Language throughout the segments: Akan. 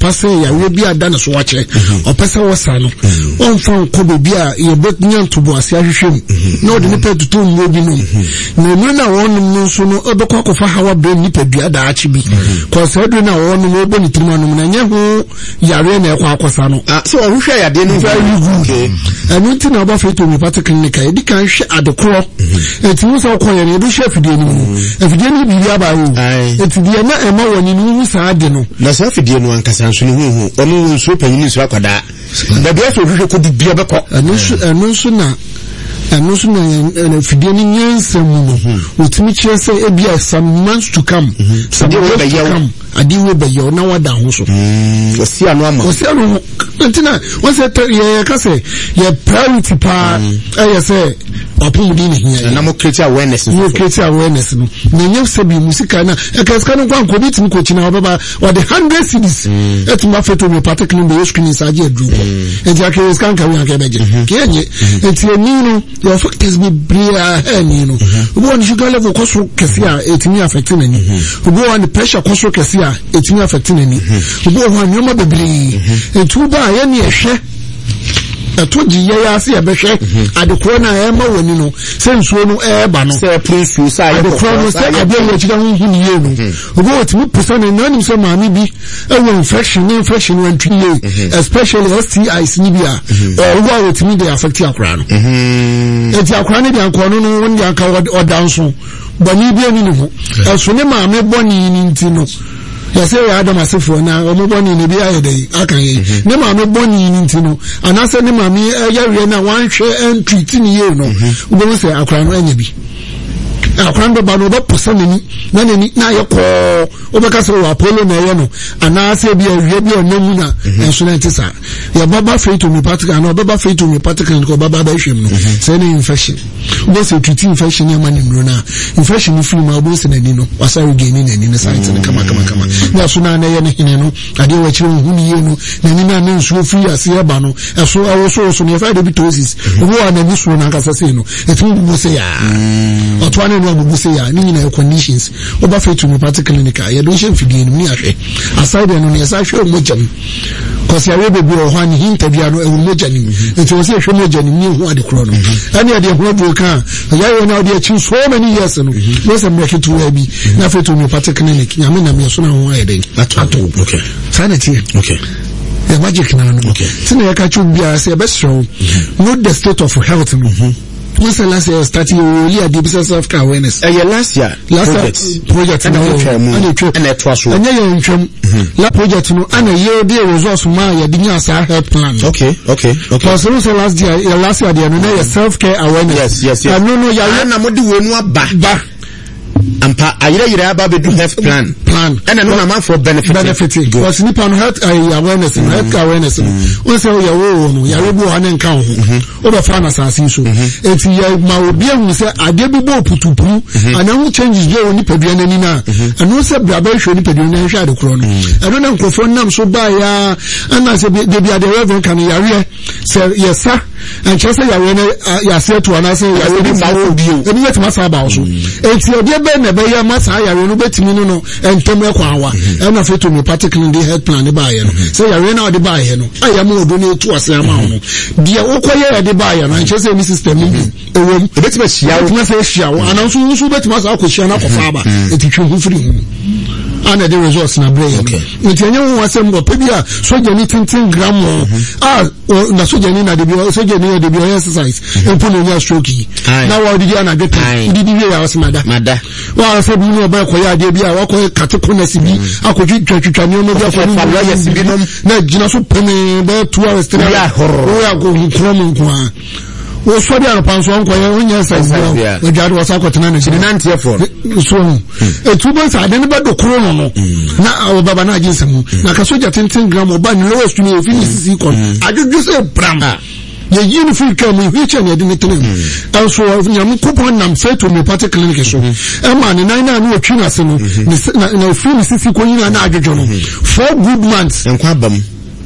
pase ya we bi ada na so wache opese wosa no onfa nko bebi a ye betnya ntobo ase ahwehwem na odi nipa tutu mmo bi no na enu na wonu nso no obekwa kofa hawa bre nipa dua da achi bi ko se edu na wonu no obo ni tirima na nye ho yare na ekwa akosa no so ohwehwe ya de no okay enu nti na oba feto homeopathic clinic edi kan hwe adekoro eti wo so koye ne edu hwe afidie ni afidie ni bi aba wo eti die na ema woni no sa ade no na sa afidie no ankasa nso ni hu onu nso panyin nso akwada na bia so hwehwe ko bibia beko enu so na fidie ni nyensa mu utimi chese ebia some months to come adiwe be yo na wada ho so osia no ama osia no ntina wose ye ka se ye priority pa ye say opun di ni hia na mo create awareness no na nye se bi musika na e ka ska no kwan ko bitim ko china obaba or the 100 cities etima feto me particularly be screen saje adru e ja ke ska kan wi akabeje ke enye enti eni no your factors be bria eni no obo on sugar level ko so kesi a etimi affect na ni obo on pressure ko so kesi a etimi affect na ni obo ho anyoma bebre etu ba ye ne ehwe atoji ye ya se ebehwe adekoro na e ma woni no se nsuo no e ba no se prince sa ye adekoro no se ade ye chira hu ni ye no obo otimi pusa na nani se maami bi e wo infection wan twiye especially STIs ni bia obo otimi dey affect akora no eti akora ne dia nko no won dia ka odanso bani bi ani no eso ne maami boni ni ntino ya say ya Adam asefo na omoboni ne bi ayedai akan yi ne ma me boni ni ntino anase ne ma mi yawe na wan hwe entry tini ye no ubo se akran no anya bi akran do ba no ba posa nani na ye ko obeka se wa Apollo na ye no anase bi awie bi onamu na enso na ntisa ya baba feito mi particle na baba feito mi particle ko baba ba hwem no se ne infection ubo se treat infection ya mani mro na infection free ma ubo se nani no wasari geni nani na science na kama na so na ye ne hine no ade wa chire hu ni ye no nani na ne nsuo free ase e ba no eso awo so ne fa de bitosis ubo wa na bi so na nkasa se no etu ubo se ya otwane no ubo se ya ni na conditions oba fetu mi particular clinic ya do she fidie ni ahwe aside no ne sa hwe mojam cause ya we bebi o ho ani hinta bia no e mojam ni etu se hwe mojam ni hu ade kro no ani ade ho do kan ya yo na ade chi so many years no no se make to we bi na fetu mi particular clinic nyame na me so na ho ayede ato okay sanity okay the magic na no okay tina ya ka chu bia se be strong know the state of health no once last year starting really a deep sense of awareness last year project na and it was anya ye ntwam la project no ana ye be resource ma ya dinya sa help plan okay because last year there no self care awareness yes no ya na modi wenu aba ampa ayira aba be do health plan and no na man for benefiting because nipa no health awareness we say ya wo no ya rebu ha ne nka ho o be fa na sase so eti ya ma obi ehun say ade bi bo putupu ana hu changes dey oni padua nani na anu say bra ba hwe ni padua na hwe ade kro no anu na nkofo nam so ba ya ana say de bia de reverend kan ya re say yesa and just say ya we ya say to ana say ya we ba wo bio ebi yet ma sa ba so eti ode be na be ya masa ya we no betimi no entem ekwawa e na feto me particularly the health plan ba ye no say ya we na ode ba ye no aya ma odo na etu ase ama ho dia okoye ya de ba ye no nche say mi system ni ewom betima hia wo betima say hia wo ananso nso betima sa akohia na kofa ba etitwe hu firi hu ana the results na brain ntianya hu asem bo pe bia soja ni 10 gram na soja ni na de bia soja ni de bia exercise empo no nya stroke na wa di na get di wi ya wasmada wa se bi no ba ko ya de bia wa ko kateko na sibi akoju twatwa ni no bia ko ni ya sibi no na gina so pene ba 2 hours 3 hours ya go from kwa o so dia panso anko ye onya size o jado wasa kwatena na chini nanti efo so etubo sa de ne ba dokoro no na o baba na ajinsem na ka soja 10 gram o ba ni lowest ni ofini sisi kon ajuju se bram ye yin free come which and ye didn't tell also nyam coupon nam feto me party clinic so e ma ni nine na no twi na se no na free sisi kon yin na ajuju no 4 good months enkwa bam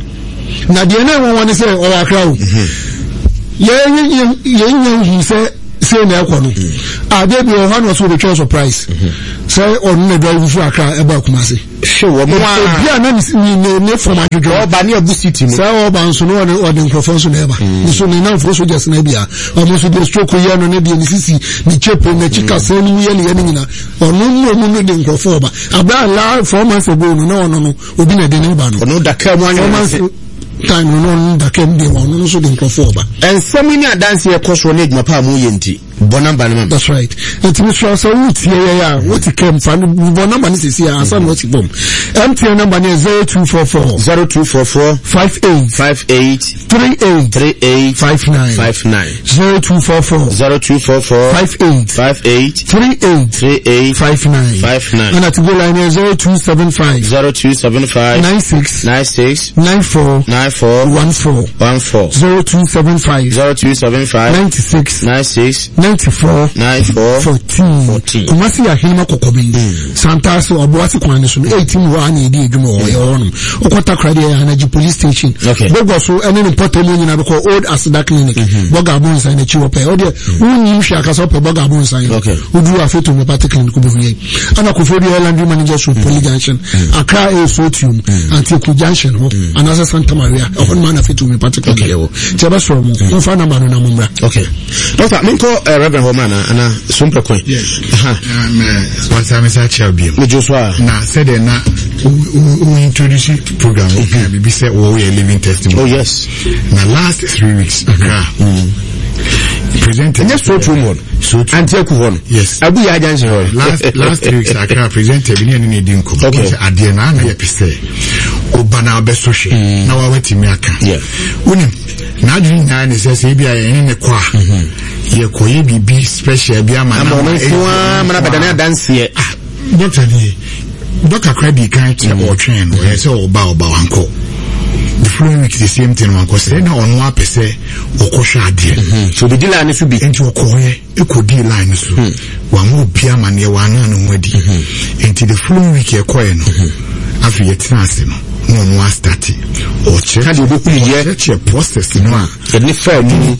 na de na won won say o akra o ye he say say na ekono ade bi o ha no so be twa surprise say on na drive fu aka e ba kuma se show wo bia na ni from ajojo oba ni abu city ni say oba nso no o de microphone so na eba so ni na fo so just na bia o mo so de stroke ya no na bia ni sisi ni chepo na chika say ni ye ni nyina ono no de microphone oba abra la 4 months ago no no obi na de ne ba no ono daka mu anya time no da kem de one no so de microphone ba and so many dance here course on edma pa mu yenti bonamba no. That's right. It means so yeah what it came from bonamba ni sisi ya asan what it bom MTN number is 0244 58 38 59 0244 58 38 59 and at the line is 0275 96 94 14 0275 96 94 14 kumasi ya hilma kokobi santas oboasi kwan so 18 wa na edi edwuma o yono okota krade ya na police station bogo so ene no portamo nyina be ko old asida clinic boga abun san na chiwo pe ode unyi hwa aka so pe boga abun san udu afeto me party clinic ko be ana ko fodi land manager so police junction aka e sotium antiku junction ho anasa Santa Maria on man afeto me party clinic ho teba so mo mfa na manu na mumra Doctor minko Reverend Homana ana sumpre kwen. Yes. Sponsor me search album. Me Joshua. Na said na we introduce program okay we say we are living testimony. Oh yes. Na last 3 weeks Accra. Presented. Yes, so true one. So Antioch one. Yes. Abu ya janse ho. Last 3 weeks Accra presented bi ni dinko. Okay. Ade na na yepese. Obana obesohwe. Na wa watimi aka. Yeah. Unim na dream na ne say bia ye ne kwa. Ye koye bibi special bia ma na mana badana dance ye. Doctor credit kan che o train o say oba wanko. The following week the same thing wanko say na ono apese okosha ade. So the dealer ne so bi enti okoye ekodi line so. Wanwo bia ma ne wana no nwadi. Enti the following week e koye no. Afi yetina ase no. No more starting or check the process no any firm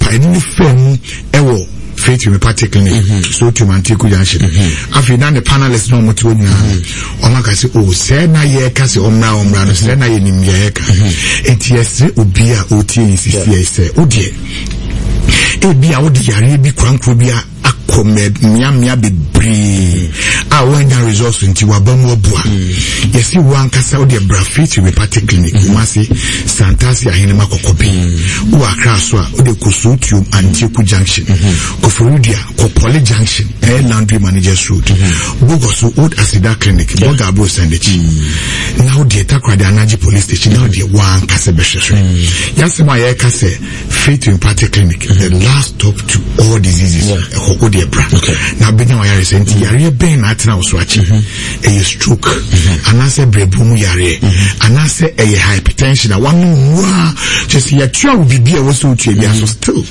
ewo faith me particularly so to mantiku junction afi na the panelists no moto nyina o maka say o say na ye ka say omra no say na ye nim ye ka ents obi a oti insist say o de e bia o de yare bi kwankro bia miamia bebree a wanya results nti wabamu obua yesi wankasa o de brafiti we party clinic masi santasi ahinema kokobi u Accra so a o de Kosotium Antioch junction Koforudia Kopole junction landry managers road Bogoso old asida clinic boga bro sandechi now de takwade anaji police station now de wankasa behwehwe yasema ye ka say faith in party clinic the last stop to all diseases okay. Now benya wa yare senti yare ben atena oswachi a stroke anase brebumu yare anase a hypertension one just ya twa bibi e woso twa bia so still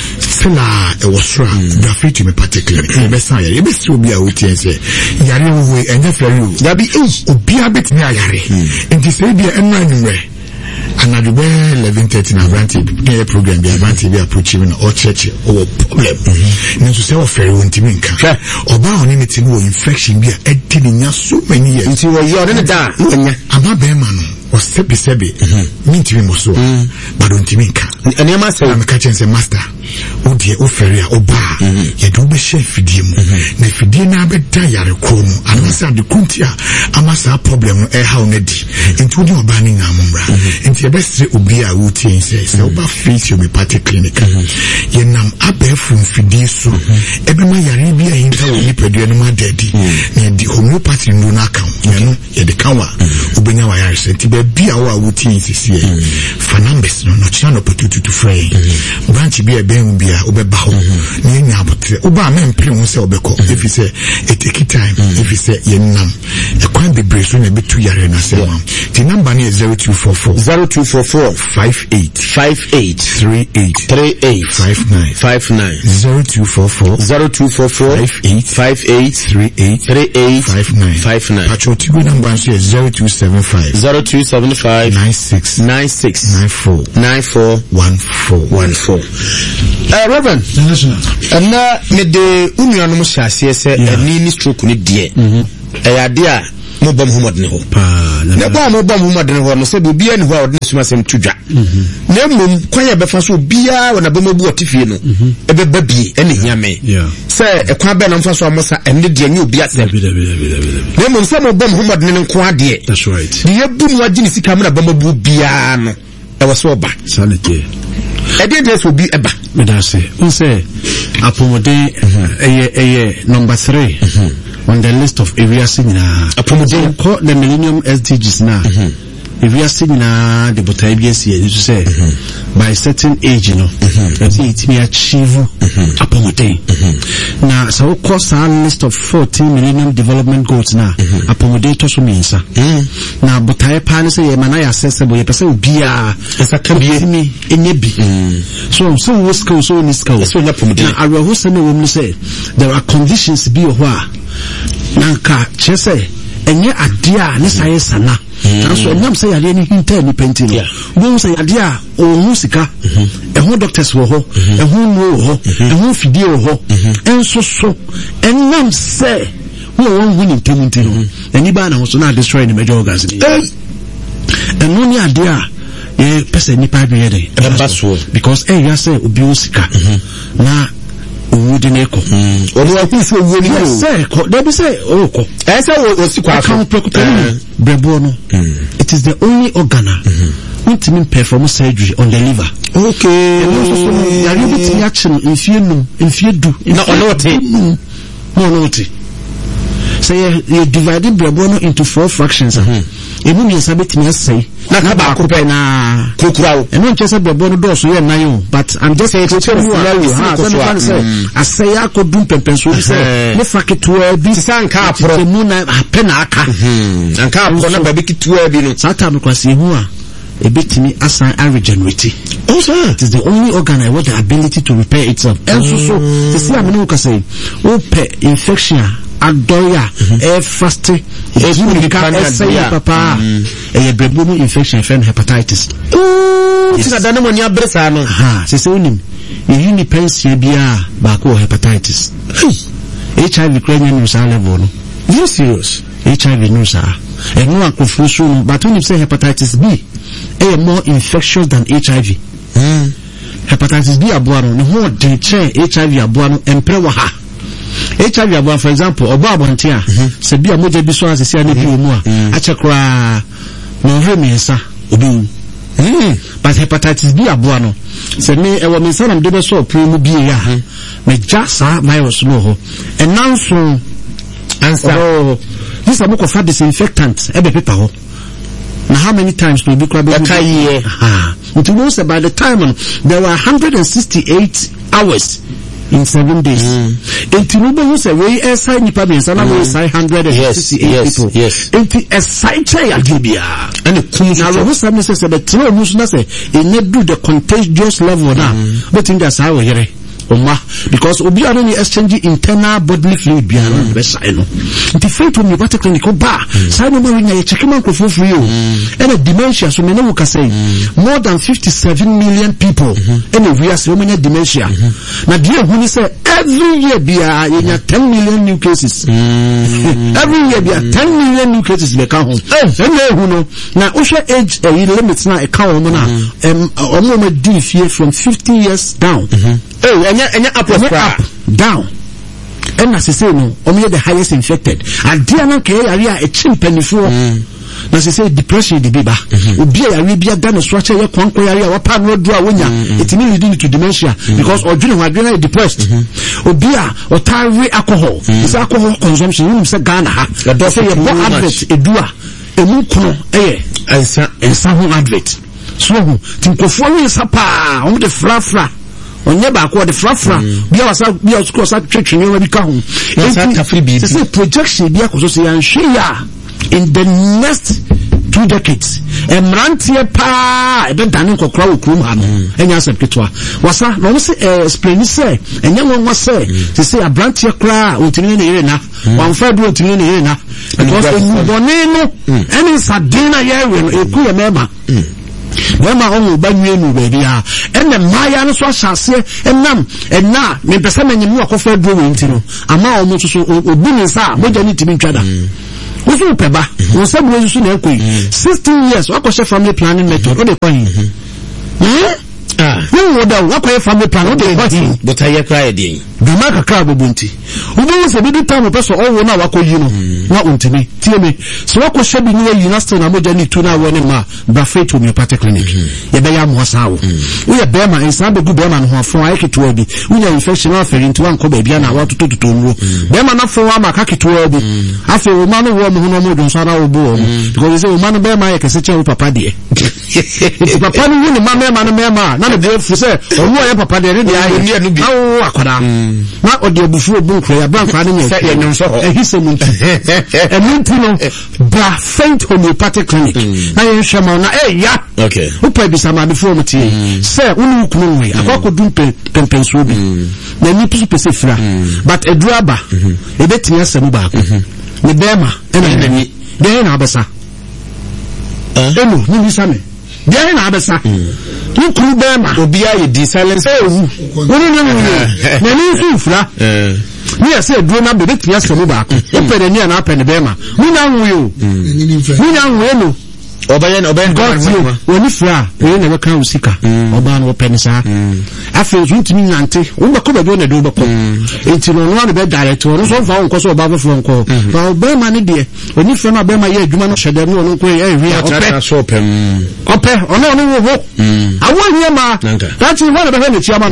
e wosra grafiti me particularly be san yare be still bia wotie se yare wo enye feri o bi obi abetini yare enti se bia enu anwe anadube 11:30 na branti the program be branti be approach me or church or problem nso say ofere wontimi nka oba oni meeting wo infection bia edini nya so many years nti wo yo ne da nya ama be ma no o sebi mintimi mo so but ontimi nka ene ma say am ka chense master o de ofere a oba ye do be share fidie mu na fidie na be da yare ko mu anasa de kuntia amasa problem no e ha onadi nti odi oba ni ngamumra nti best obi a wutie say oba face your party clinic ye nam abefu mfidie so ebe ma yare bia hinta wo ni pedua no ma daddy na di homeopathy no na kan ye de kanwa obenya wa yare senti be bia wo a wutie sisi fa numbers no chia no potutu to frey branch bia ben bia obeba ho na nya abotre oba ma mpre ho se obeko if you say it take time if you say ye nam e kwan be breso na betu yare na se ma the number is 0244 58 38 59 0244 58 38 59 patrol tigo number is 0275 96 9414. Reverend, and now the union must say, any stroke ni dear. Idea. No bomb who modern hope. No bomb who modern hope. No say be any who this was him to jack. Name quite a befaso beer when a bomb of Tifino. A baby, any yame. Say a quaben on Faso Mosa and the new beer. Name some of bomb who modern quadie. That's right. The boom what Genesis camera bomb of beer. I was so bad. Sanity. I did this will be a back. Medase. Who say Apomode number 3. On the list of areas in the Millennium SDGs now. If we are seeing the Botabians here, you say by a certain age, you know, it may achieve upon a day. Now, so of course, our list of 14 Millennium Development Goals now, upon a day to some means. Now, but I pan say, Manaya accessible, a person will be as a me in a bit. So what's go so in this go. I will also know say there are conditions be a while. Nanka, Chese, and yet a dear, this I sana. So I'm saying, I didn't tell me painting. Won't say a dear or musica, and who doctors were ho, and who know ho, and who video ho, and so, and none say, who won't win in Timothy, and Ibana was not destroying the major organs. And only a dear, a person nipa be because I say, Ubiusika. Now, wooden echo. It is the only organ which means perform surgery on the liver. Okay. And also, you are able to action if you do. No. So you divided Brebono into 4 fractions. Even you sabit me say. And not just a Brebono does so but I'm just saying to tell you I say I could do pencil say no fuck it to be sanka pro moon penaka and car baby to Satan because you a bit me assign and regenerate. It is the only organ I want the ability to repair itself. And so the see I'm not say infection adoya fasting papa a breadboom infection and hepatitis. You need pension beer bako hepatitis. HIV cranial news level. Very serious. HIV news and no one confusion, but when you say hepatitis B, a more infectious than HIV. Hepatitis B abuano, no more than HIV abuano and prewaha. HIV abuano, for example, Obabantia, Sabia Moja Biswa, the Sia Nepimua, Achakra, no Remesa, Ubu. But hepatitis B abuano, said me, a woman son of the so primo beer, me jasa, my osmoho, and now so answer. This is a book of fat disinfectant, every paper. Now, how many times will be crabby? By the time there were 168 hours in 7 days. In Tinubu, who say, we assign the public, and I will assign 168 people. Yes. In a site, Agibia. And the Kumina, who says that the Tino Musna say, it need do the contagious level now. But in the Sawa, because we are only exchanging internal bodily fluid beyond the side. The fact when you got a clinical bar, Simon Marina, checking out for you, and a dementia, so many can say more than 57 million people, and we are so many dementia. Now, dear, when you say every year, we are in 10 million new cases. Every year, we are 10 million new cases. Now, Osha age limits now a cow now, from 50 years down. And up down. And as I say, no, only the highest infected. And Diana Kaya, a chimpanzee for. As I say, depression, the baby. Ubia done a structure, your conquer, or pan road draw winner. It means leading to dementia because or junior are depressed. Ubia or tire alcohol. It's alcohol consumption. You say Ghana. That's a advert, a dua, a mukono, and some advert. So, think of one is a pa on the fra. On your back, what the frafra, be our cross up church in your become. It's a projection, be a and share in the next 2 decades. And Rantia pa, a bit done in Crowd Kumham, and your secretary. Was that no explain say, and young one was say, to say a branchia cry, Utilina, one Fed Utilina, because when you bonino, and it's a dinner, yeah, a queer member. bema on ba nwenu ba bia ene maya no so asase enam ena me pese manyemu akofa duro we ntino ama o mo so obu ni sa moja ni timi twada wosu peba wo se bo su na ekoi 16 years wakoshe family planning method o de kwa wo da wakwa family plan o de kwa but aye cry dey be maka cry bobunti wo se bi do time person o wo na wakoyi no na ontimi tie me so wakoshe bi ni university na moja ni tu na wo ne ma Brafet Homeopathic Clinic ye be ya mo sawo wo ye be ma insa be gu be ma no ho afon aye keto bi wo nya infection aferi nti wan ko ba bia na watototo nro be ma na fo wa ma ka keto bi afi wo ma no wo mo no mo don so na wo bo because say wo ma no be ma ye kese che wo papa de papa no wo ni ma me ma no me ma na be fu say o wo ye papa de de aye ni anu bi awo akoda na o de bufu obu nkra ya bank ani me ye no so ehise muntu emuntu no Brafet Homeopathic Clinic na ye hwema na ya okay upa bisama before mutie say unu kunu we akoko dum pempenso bi na ni pisu pese fra but eduraba ebetia semu ba ko ni bema ena ni de na abesa eno ni bisame de na abesa ni kuru bema obi aye di silence ewu woni na ni su fra ni ase duro na bebetia semu ba ko opere ni na apene bema ni na nwe o ni na nwe no obayen woni fra we na waka usika oba no penisa afi ntimi nyante wo ba ko ba do na do ba ko enti no no be director no so fa won so oba fo nko fa oba ma ne de woni fra na be ma ye adwuma no hyede no no ko ye wi ope ono no wo awo nie ma that is what be na chiama no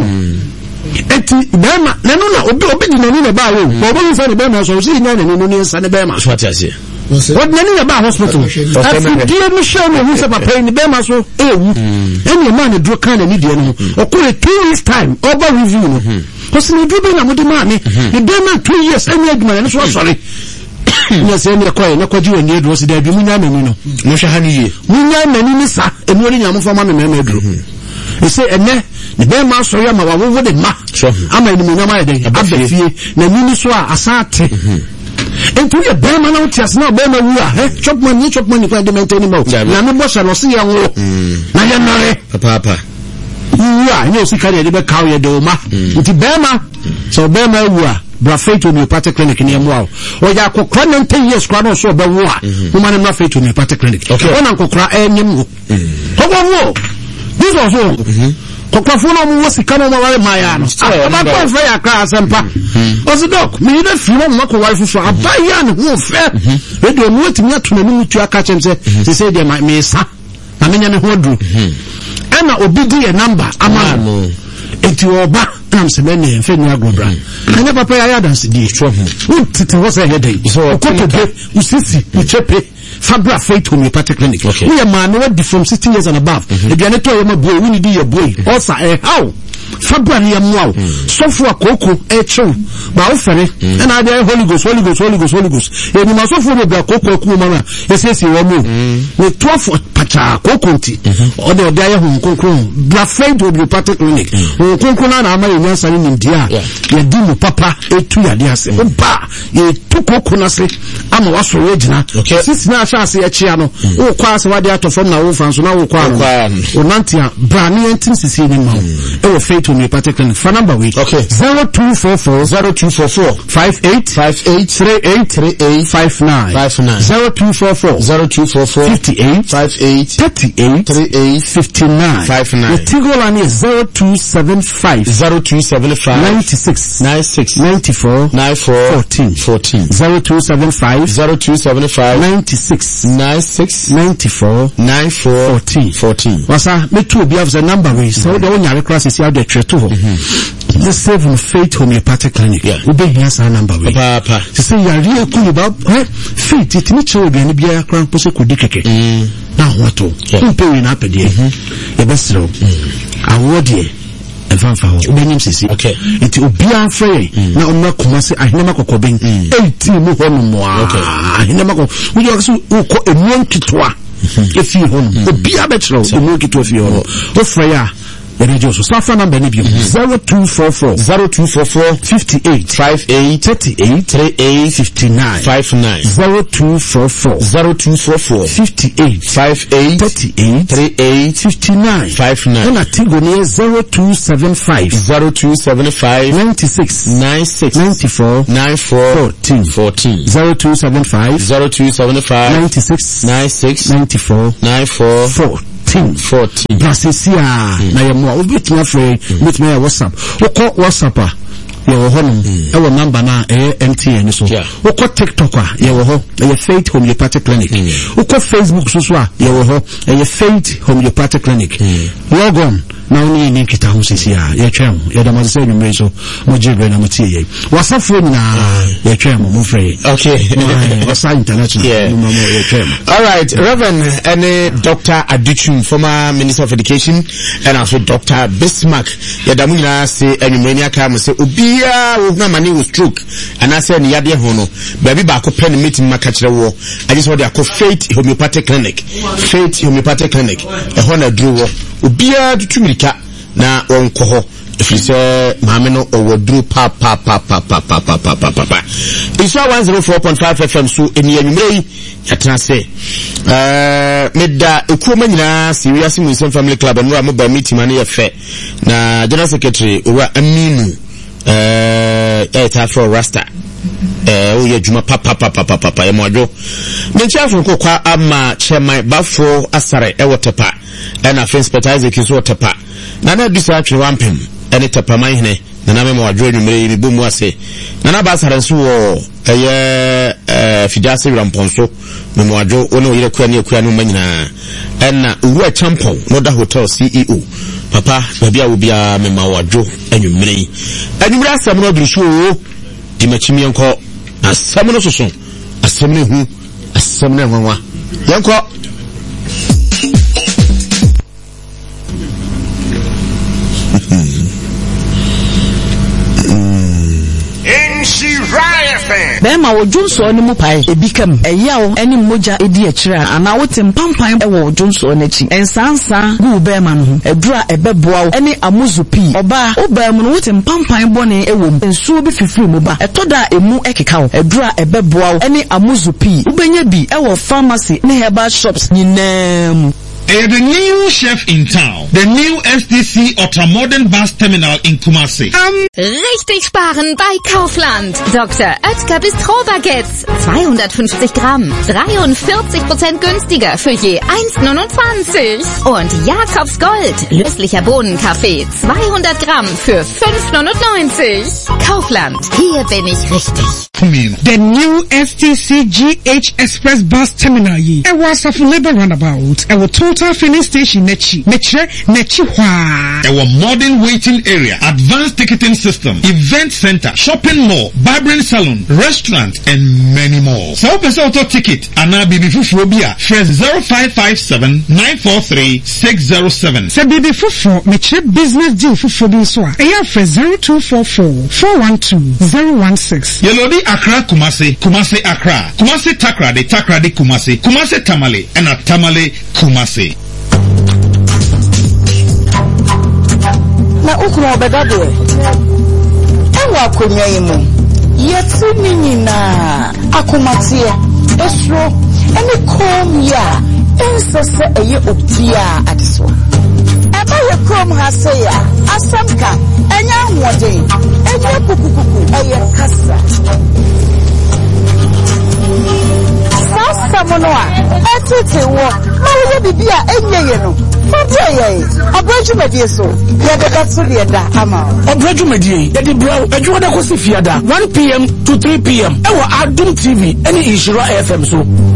eti be ma na no na obi di no na ba wo obo ni fa ne be ma so si nya ne no ni nsa ne be ma so atiase what nani about hospital afidie mi show me who say papa ni be ma so ewu any man e dro kan ni de no okure 2 years time over review no cause ni do be na modi ma me e be ma 2 years any aduma no so sorry nya se mi kwa na kwaji wani edro si da bi munya nani no mo hwa ha ni ye munya nani ni sa enu ri nya mo fa ma me edro e say ene ni be ma so ya ma wa wo de ma ama ni munya ma de abefie na ni so a asate enti ye be ma na utias na be ma wu a chop money kwa de maintain mo na me bo sha no se ye wo na ye nare papa wu a ni osikari de be kaw ye de o ma enti be ma so be ma wu a Brafet Homeopathic Clinic ni emo o ya kokra 10 years kwa no so be wu a mo ma na Brafet Homeopathic Clinic ona kokra enyem wo wo this also kokafo na mu wasika na ma wale maya no aba ko fe ya kra asempa ozidok me ida fi mo mako wale fufu abaya ne ho fe radio mu wetimi atuna ni mutu aka chem se de me sa na menya ne ho dru ana obi di e number ama enti oba am se me ne fe ni agobra ene papa ya dance di tro ho tete wo se headache so ko to be usisi uchepe Brafet Homeopathic Clinic. We are man who from 16 years and above. If you are not my boy, we need your boy. Also, how? Fabra ni amwao. So for koko echo. Ba ofere. And I dey Holy Ghost. Eni ma so for me bra koko ku mama. Esesi wo mu. We 12 pacha koko nti. O de aye hu konkon. Brafet Homeopathic Clinic. O konkon na ama ye nyansa ni ndia. Ye di mu papa etu ya de ase. Oba ye tu koko na se ama waso ye gina. Sisi na ase e chia no. O kwa ase wade atofom na wo fanso na wo kwa no. O nantia bra ni entin sisi ni ma. E wo Brafet Homeopathic Clinic. Phone number we 0244 58 38 58 59. The Tigo line is 0275 96 94 14 0275 96 94 14. Wasa me too be have the number we so the one your class out the treto ho the Seven Faith Homeopathic Clinic we be here sa number we papa to say you are real cool about faith it me cho be ni bia kran pose kodi keke na wato pay na pede e be sro awode enfanfa ho benyim sisi enti obia free na onna kuma se ahinema kokoben 18 mu ho no mo ahinema ko we just ko emu nkitoa efi ho obia be tro emu nkitoa fi ho o free radio so safa number ni bi 0244 58 38 38 59 0244 58 38 59 na Tigo ni 0275 96 94 14 0275 96 94 14 Brasesia na yemo obitima free meet me WhatsApp WhatsApp your home our number na MTN so woko TikTok your ho Faith Homeopathic Clinic woko Facebook so your ho Faith Homeopathic Clinic log on na oni ni kita ho sisi ya twem ya da mase nwumre so mo jibe na mo tie WhatsApp phone na ya twem mo free okay WhatsApp international mo ya twem. All right, Reverend and Dr. Adichum, former Minister of Education, and also Dr. Bismarck ya da mu nyina se enwumre aka mo se obi na mani with stroke and I said yade hono baby ba ko pen meeting maka kire wo I just want to Faith Homeopathic Clinic e hona dru wo obia tutumirika na wonko ho if say maame no owadru pa Isha 104.5 FM so eni anwumre yatena se meda ekuoma nyina serious Muslim Family Club and we am ba meeting mani yefe na General Secretary Ura Aminu for Rasta oye juma papa ya mwadjo menchafu kwa ama chairman bafo asare ewotepa na fence petize kiso wotepa na na bisa atwe wampem ene tepa manhene na na mema wadjo nwumre bi bomu ase na na basare nso wo fidase ramponso mema wadjo ono yire kwa no manyina na uwa champon no da hotel CEO papa baby obia mema wadjo anwumre asem no birisho di machimi enko asem no soso asem ne hu asem ne nwanwa yenko Bema wo Johnson ni mu pai ebikam eyawo eni moja edi akira ana wote mpampan ewo Johnson n'achi ensansa gu bema no edura ebeboa eni amuzupi oba obem no wote mpampan bone ewo ensuo bi fifiri mu ba etoda emu ekeka edura ebeboa eni amuzupi ubenya bi ewo pharmacy ne herbal shops nyinam. The new chef in town, the new STC Ultramodern Bus Terminal in Kumasi. Richtig sparen bei Kaufland. Dr. Oetker Bistro-Baguettes, 250 Gramm, 43% günstiger für je 1,29. Und Jakobs Gold, löslicher Bohnenkaffee, 200 Gramm für 5,99. Kaufland, hier bin ich richtig. The new STC GH Express Bus Terminal ye. A was of labor runabout. Our total filling station nechi hwa. Our modern waiting area, advanced ticketing system, event center, shopping mall, barbering salon, restaurant, and many more. So person auto ticket and now BB Fufobia first 0557-943-607. So BB Fufu meche business deal Fufobi soa. Eya first 0244-412-016. Yelodi Accra Kumasi Accra, Kumasi Takrade Kumasi Tamale, and a Tamale Kumasi. Na ukuna obedade ewa konya yimu yetu minina akumatie esro eni kom ya ensese eye optia adiswa eba ye kom haseya asamka enya nwode enya kukukuku eye kasa sasa monoa etete wo mawo bibia enyeye no fadie abrajumedie so ye de katsuli eda ama abrajumedie ye de bro adwo da ko se fiada 1 p.m. to 3 p.m. ewo Adum TV eni Ishira FM so